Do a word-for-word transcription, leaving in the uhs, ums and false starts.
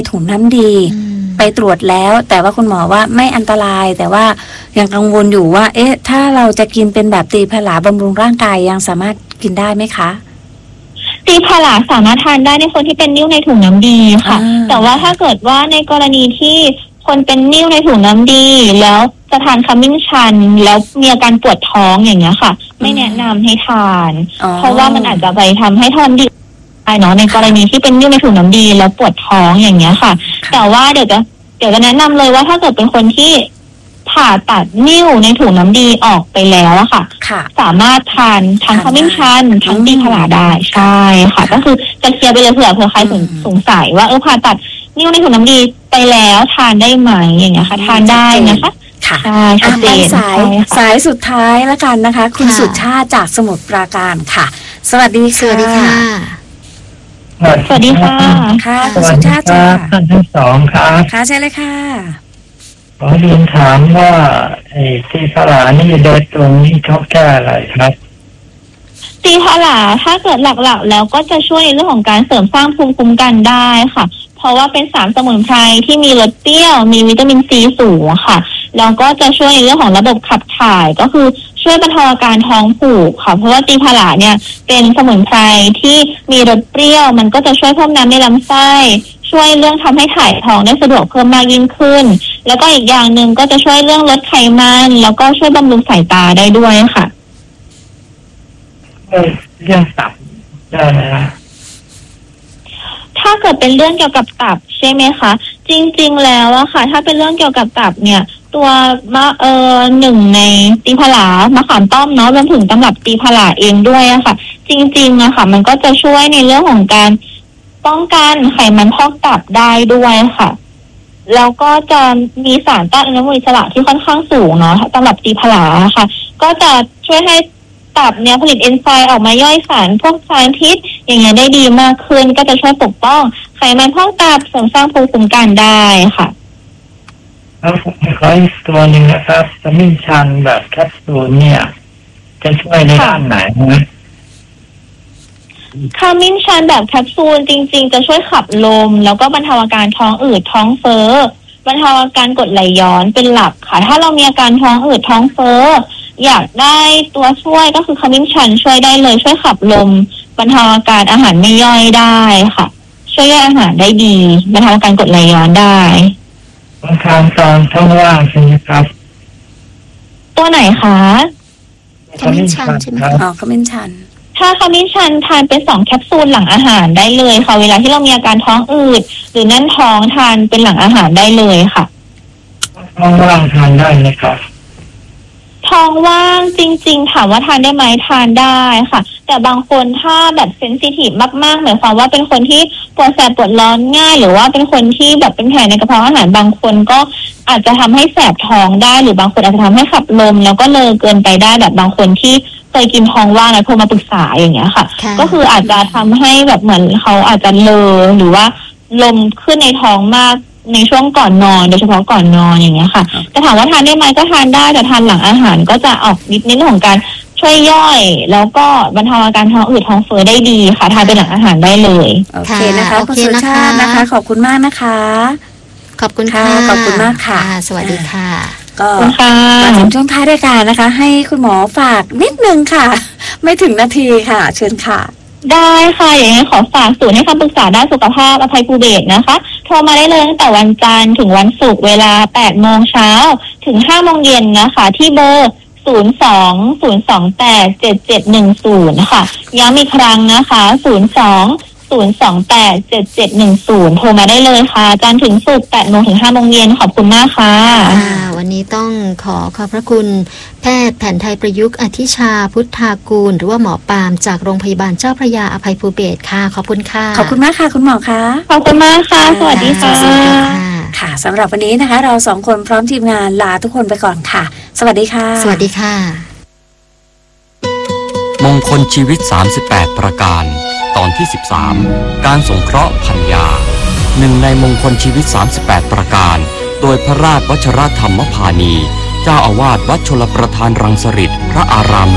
ถุงน้ำดีไปตรวจแล้วแต่ว่าคุณหมอว่าไม่อันตรายแต่ว่ายังกังวลอยู่ว่าเอ๊ะถ้าเราจะกินเป็นแบบตีผลาบำรุงร่างกายยังสามารถกินได้ไหมคะตีผลาสามารถทานได้ในคนที่เป็นนิ่วในถุงน้ำดีค่ะแต่ว่าถ้าเกิดว่าในกรณีที่คนเป็นนิ่วในถุงน้ำดีแล้วจะทานขมิ้นชันแล้วมีอาการปวดท้องอย่างเงี้ยค่ะไม่แนะนำให้ทานเพราะว่ามันอาจจะไปทำให้ท้องดีเนาะในกรณีที่เป็นนิ่วในถุงน้ำดีแล้วปวดท้องอย่างเงี้ยค่ะแต่ว่าเดี๋ยวจะเดี๋ยวจะแนะนำเลยว่าถ้าเกิดเป็นคนที่ผ่าตัดนิ่วในถุงน้ำดีออกไปแล้วอะค่ะสามารถทานทั้งขมิ้นชันทั้งตีผลาได้ใช่ค่ะก็คือจะเคลียร์ไปเลยเผื่อเผื่อใครสงสัยว่าเออผ่าตัดนิ่วในถุงน้ำดีไปแล้วทานได้ไหมอย่างเงี้ยค่ะทานได้นะคะค่ะชัดเจนสายสายสุดท้ายแล้วกันนะคะคุณสุชาติจากสมุทรปราการค่ะสวัสดีค่ะสวัสดีค่ะสวัสดีค่ะค่ะคุณสุชาติจ้าท่านทั้งสองครับค่ะใช่เลยค่ะขอเรียนถามว่าไอ้ตีผลานี่โดยตรงนี้เขาแก้อะไรครับตีผลาถ้าเกิดหลักๆแล้วก็จะช่วยในเรื่องของการเสริมสร้างภูมิคุ้มกันได้ค่ะเพราะว่าเป็นสารสมุนไพรที่มีรสเปรี้ยวมีวิตามินซีสูงค่ะแล้วก็จะช่วยในเรื่องของระบบขับถ่ายก็คือช่วยบรรเทาอาการท้องผูกค่ะเพราะว่าตีผลาเนี่ยเป็นสมุนไพรที่มีรสเปรี้ยวมันก็จะช่วยเพิ่มน้ำในลำไส้ช่วยเรื่องทำให้ถ่ายท้องได้สะดวกเพิ่มมากยิ่งขึ้นแล้วก็อีกอย่างหนึ่งก็จะช่วยเรื่องลดไขมันแล้วก็ช่วยบำรุงสายตาได้ด้วยค่ะเรื่องตับได้ไหมคะถ้าเกิดเป็นเรื่องเกี่ยวกับตับใช่ไหมคะจริงๆแล้วอะค่ะถ้าเป็นเรื่องเกี่ยวกับตับเนี่ยตัวมะเออหนึ่งในตีผลามะขามป้อมเนาะรวมถึงตำรับตีผลาเองด้วยอะค่ะจริงๆอะค่ะมันก็จะช่วยในเรื่องของการป้องกันไขมันพอกตับได้ด้วยค่ะแล้วก็จะมีสารต้านอนุมูลอิสระที่ค่อนข้างสูงเนาะตำรับตีผลาค่ะก็จะช่วยให้ตับเนี่ยผลิตเอนไซม์ออกมาย่อยสารพวกสารพิษอย่างเงี้ยได้ดีมากขึ้นก็จะช่วยปกป้องไขมันพอกตับเสริมสร้างภูมิคุ้มกันได้ค่ะแล้วผมขออีกตัวหนึ่งนะครับขมิ้นชันแบบแคปซูลเนี่ยจะช่วยในด้านไหนนะขมิ้นชันแบบแคปซูลจริงๆจะช่วยขับลมแล้วก็บรรเทาอาการท้องอืดท้องเฟ้อบรรเทาอาการกรดไหลย้อนเป็นหลักค่ะถ้าเรามีอาการท้องอืดท้องเฟ้ออยากได้ตัวช่วยก็คือขมิ้นชันช่วยได้เลยช่วยขับลมบรรเทาอาการอาหารไม่ย่อยได้ค่ะช่วยย่อยอาหารได้ดีบรรเทาอาการกรดไหลย้อนได้ทางตอนท้องว่างใช่ไหมครับตัวไหนคะขมิ้นชันใช่ไหมอ๋อขมิ้นชันถ้าขมิ้นชันทานเป็นสองแคปซูลหลังอาหารได้เลยค่ะเวลาที่เรามีอาการท้องอืดหรือแน่นท้องทานเป็นหลังอาหารได้เลยค่ะท้องว่างทานได้ไหมครับท้องว่างจริงๆถามว่าทานได้ไหมทานได้ค่ะแต่บางคนถ้าแบบเซนซิทีฟมากๆหมายความว่าเป็นคนที่ปวดแสบปวดร้อนง่ายหรือว่าเป็นคนที่แบบเป็นแผลในกระเพาะอาหารบางคนก็อาจจะทำให้แสบท้องได้หรือบางคนอาจจะทำให้ขับลมแล้วก็เลอเกินไปได้แบบบางคนที่เคยกินท้องว่างแล้วโทรมาปรึกษาอย่างเงี้ยค่ะก็คืออาจจะทำให้แบบเหมือนเขาอาจจะเลอหรือว่าลมขึ้นในท้องมากในช่วงก่อนนอนโดยเฉพาะก่อนนอนอย่างเงี้ยค่ะแต่ถามว่าทานได้ไหมก็ทานได้แต่ทานหลังอาหารก็จะออกนิดนิดของการช่วยย่อยแล้วก็บรรเทาอาการท้องอืดท้องเฟ้อได้ดีค่ะทานเป็นหลังอาหารได้เลยโอเคนะคะคุณสุชาตินะคะขอบคุณมากนะคะขอบคุณค่ะขอบคุณมากค่ะสวัสดีค่ะก็มาถึงช่วงท้ายรายการนะคะให้คุณหมอฝากนิดนึงค่ะไม่ถึงนาทีค่ะเชิญค่ะได้ค่ะอย่างนี้ขอฝากศูนย์ให้คำปรึกษาด้านสุขภาพอภัยภูเบศรนะคะโทรมาได้เลยตั้งแต่วันจันทร์ถึงวันศุกร์เวลาแปดโมงเช้าถึงห้าโมงเย็นนะคะที่เบอร์ศูนย์ สอง ศูนย์ สอง แปด เจ็ด เจ็ด หนึ่ง ศูนย์ค่ะย้ำอีกครั้งนะคะศูนย์ สอง ศูนย์ สอง แปด เจ็ด เจ็ด หนึ่ง ศูนย์โทรมาได้เลยค่ะจันทร์ถึงศุกร์แปดโมงถึงห้าโมงเย็นขอบคุณมากค่ะวันนี้ต้องขอขอบพระคุณแพทย์แผนไทยประยุกต์อธิชาพุทธากูลหรือว่าหมอปามจากโรงพยาบาลเจ้าพระยาอภัยภูเบศรค่ะขอบคุณค่ะขอบคุณมากค่ะคุณหมอคะขอบคุณมากค่ะสวัสดีค่ะค่ะสำหรับวันนี้นะคะเราสองคนพร้อมทีมงานลาทุกคนไปก่อนค่ะสวัสดีค่ะสวัสดีค่ะมงคลชีวิตสามสิบแปดประการตอนที่สิบสามการสงเคราะห์พัญญาหนึ่งในมงคลชีวิตสามสิบแปดประการโดยพระราชวชรธรรมพานีเจ้าอาวาสวัดชลประทานรังสฤษพระอาราม